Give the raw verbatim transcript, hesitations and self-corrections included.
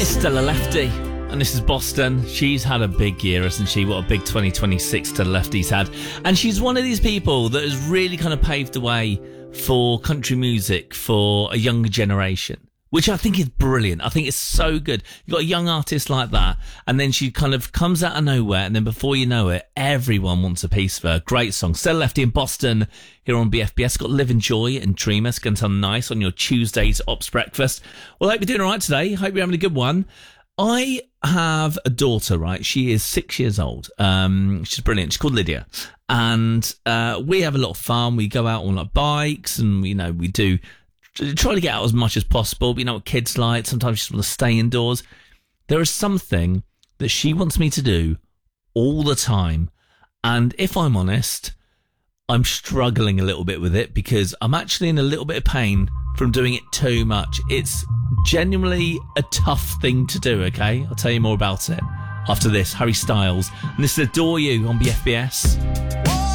It's Stella Lefty, and this is Boston. She's had a big year, hasn't she? What a big twenty twenty-six Stella Lefty's had. And she's one of these people that has really kind of paved the way for country music for a younger generation, which I think is brilliant. I think it's so good. You've got a young artist like that, and then she kind of comes out of nowhere, and then before you know it, everyone wants a piece of her. Great song. Stella Lefty in Boston here on B F B S. Got Live and Joy and Dreamer. It's going to sound nice on your Tuesday's Ops Breakfast. Well, I hope you're doing all right today. Hope you're having a good one. I have a daughter, right? She is six years old. Um, she's brilliant. She's called Lydia. And uh, we have a lot of fun. We go out on like bikes, and, you know, we do try to get out as much as possible. But you know what kids like. Sometimes she just want to stay indoors. There is something that she wants me to do all the time. And if I'm honest, I'm struggling a little bit with it because I'm actually in a little bit of pain from doing it too much. It's genuinely a tough thing to do, okay? I'll tell you more about it after this. Harry Styles. And this is Adore You on B F B S.